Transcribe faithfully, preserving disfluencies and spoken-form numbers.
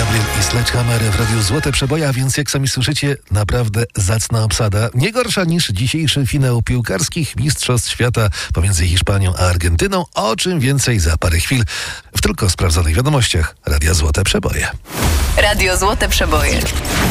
Gabriel i Sledgehammer w Radiu Złote Przeboje, a więc jak sami słyszycie, naprawdę zacna obsada. Nie gorsza niż dzisiejszy finał piłkarskich Mistrzostw Świata pomiędzy Hiszpanią a Argentyną. O czym więcej za parę chwil w tylko sprawdzonych wiadomościach Radia Złote Przeboje. Radio Złote Przeboje.